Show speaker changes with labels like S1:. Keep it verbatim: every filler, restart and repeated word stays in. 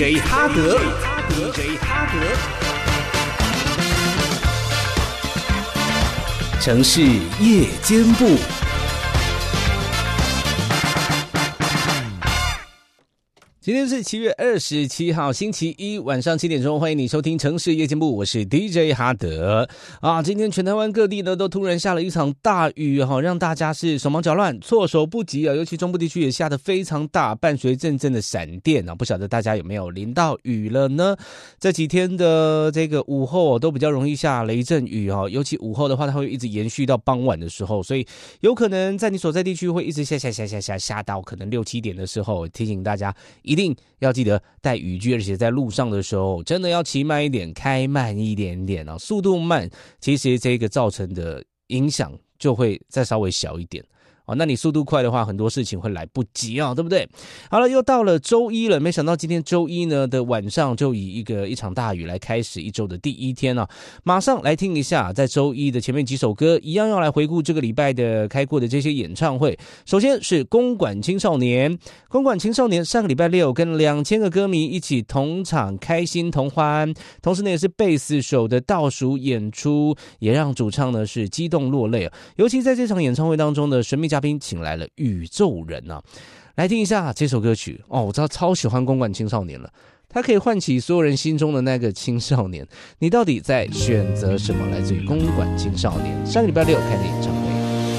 S1: D J 哈德，D J 哈德，城市夜间部。今天是七月二十七号星期一晚上七点钟，欢迎你收听城市夜间部，我是 D J 哈德啊。今天全台湾各地呢都突然下了一场大雨哈，让大家是手忙脚乱、措手不及啊。尤其中部地区也下得非常大，伴随阵阵的闪电啊。不晓得大家有没有淋到雨了呢？这几天的这个午后都比较容易下雷阵雨哈，尤其午后的话，它会一直延续到傍晚的时候，所以有可能在你所在地区会一直下下下下下下到可能六七点的时候，提醒大家。一定要记得带雨具，而且在路上的时候真的要骑慢一点，开慢一点点啊，速度慢，其实这个造成的影响就会再稍微小一点。哦，那你速度快的话，很多事情会来不及啊，对不对？好了，又到了周一了，没想到今天周一呢的晚上就以一个一场大雨来开始一周的第一天啊。马上来听一下，在周一的前面几首歌，一样要来回顾这个礼拜的开过的这些演唱会。首先是公馆青少年，公馆青少年上个礼拜六跟两千个歌迷一起同场开心同欢，同时呢也是贝斯手的倒数演出，也让主唱呢是激动落泪啊。尤其在这场演唱会当中的神秘嘉宾请来了宇宙人啊，来听一下这首歌曲哦。我知道超喜欢公馆青少年了，它可以唤起所有人心中的那个青少年。你到底在选择什么？来自于公馆青少年上个礼拜六开的演唱会。